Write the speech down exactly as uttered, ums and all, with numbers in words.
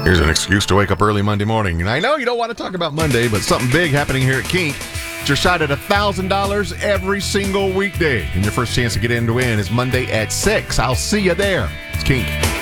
Here's an excuse to wake up early Monday morning. And I know you don't want to talk about Monday, but something big happening here at Kink. It's your shot at one thousand dollars every single weekday. And your first chance to get in to win is Monday at six. I'll see you there. It's Kink.